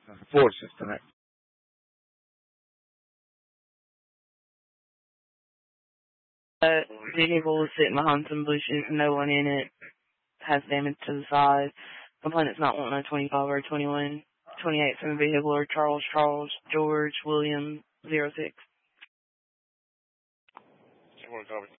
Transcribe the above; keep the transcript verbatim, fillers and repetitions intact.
forces tonight. Uh, vehicle was sitting behind some bushes, no one in it, has damage to the side. Complainant's not wanting a twenty-five or twenty-one, twenty-eight from the vehicle or Charles Charles George William zero six. Two more copy.